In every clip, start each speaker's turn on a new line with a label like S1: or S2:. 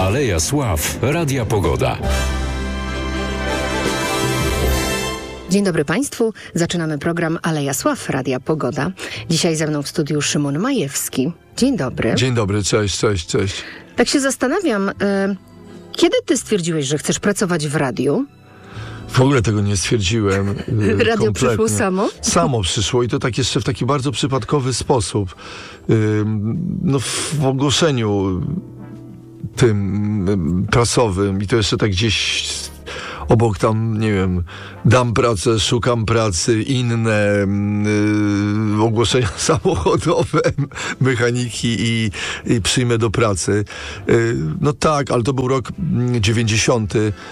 S1: Aleja Sław Radia Pogoda.
S2: Dzień dobry Państwu. Zaczynamy program Aleja Sław Radia Pogoda. Dzisiaj ze mną w studiu Szymon Majewski. Dzień dobry.
S3: Dzień dobry, cześć.
S2: Tak się zastanawiam, kiedy ty stwierdziłeś, że chcesz pracować w radiu?
S3: W ogóle tego nie stwierdziłem.
S2: Radio
S3: kompletnie.
S2: przyszło samo?
S3: Samo przyszło i to tak jeszcze w taki bardzo przypadkowy sposób. W ogłoszeniu tym prasowym i to jeszcze tak gdzieś obok tam, nie wiem, dam pracę, szukam pracy, inne ogłoszenia samochodowe, mechaniki i przyjmę do pracy. No tak, ale to był rok 90.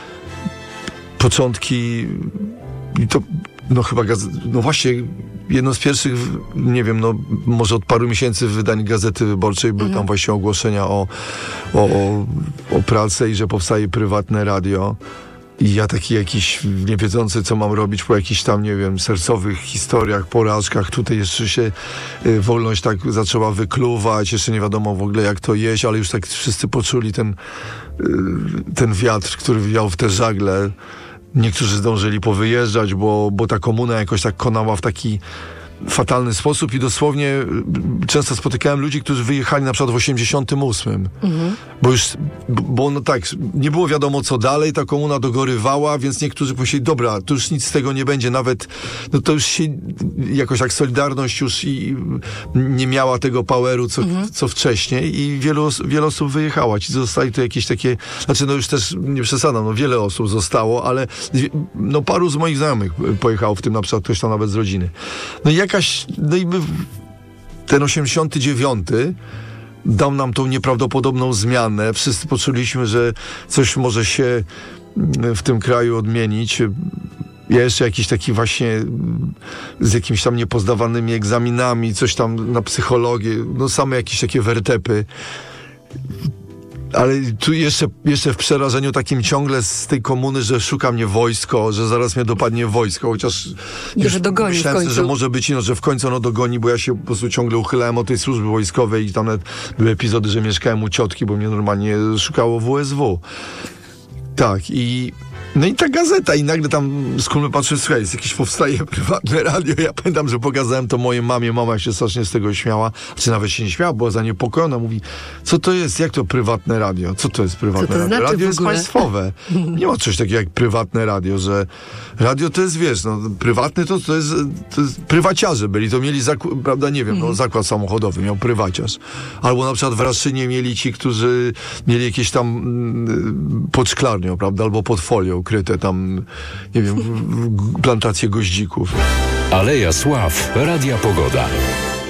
S3: Początki i to chyba właśnie jedno z pierwszych, nie wiem, może od paru miesięcy wydań Gazety Wyborczej były tam właśnie ogłoszenia o pracę i że powstaje prywatne radio. I ja taki jakiś niewiedzący, co mam robić po jakichś tam, nie wiem, sercowych historiach, porażkach. Tutaj jeszcze się wolność tak zaczęła wykluwać, jeszcze nie wiadomo w ogóle jak to jeść, ale już tak wszyscy poczuli ten wiatr, który wiał w te żagle. Niektórzy zdążyli powyjeżdżać, bo ta komuna jakoś tak konała w taki fatalny sposób i dosłownie często spotykałem ludzi, którzy wyjechali na przykład w 88. Bo nie było wiadomo co dalej, ta komuna dogorywała, więc niektórzy powiedzieli, dobra, to już nic z tego nie będzie, nawet to już się jakoś tak Solidarność już i nie miała tego poweru, co wcześniej i wiele osób wyjechało. Ci zostali to jakieś takie, już też nie przesadzam, wiele osób zostało, ale paru z moich znajomych pojechało, w tym na przykład ktoś tam nawet z rodziny. Ten 89 dał nam tą nieprawdopodobną zmianę. Wszyscy poczuliśmy, że coś może się w tym kraju odmienić. Ja jeszcze jakiś taki właśnie z jakimiś tam niepozdawanymi egzaminami, coś tam na psychologię, same jakieś takie wertepy. Ale tu jeszcze w przerażeniu takim ciągle z tej komuny, że szuka mnie wojsko, że zaraz mnie dopadnie wojsko, chociaż
S2: że dogoni
S3: myślałem,
S2: w końcu.
S3: że może być że w końcu dogoni, bo ja się po prostu ciągle uchylałem od tej służby wojskowej i tam nawet były epizody, że mieszkałem u ciotki, bo mnie normalnie szukało WSW. Tak, i ta gazeta i nagle tam skąd patrzę, słuchaj, powstaje prywatne radio. Ja pamiętam, że pokazałem to mojej mamie. Mama się strasznie z tego śmiała. Czy nawet się nie śmiała, była zaniepokojona. Mówi, co to jest? Jak to prywatne radio? Co to jest prywatne radio?
S2: Znaczy
S3: radio jest państwowe. Nie ma coś takiego jak prywatne radio, że radio to jest, prywatne to jest prywaciarze byli. To mieli, prawda, nie wiem, zakład samochodowy miał prywaciarz. Albo na przykład w Raszynie mieli ci, którzy mieli jakieś tam pod szklarnią, prawda, albo pod folią ukryte tam, nie wiem, plantacje goździków.
S1: Aleja Sław Radia Pogoda.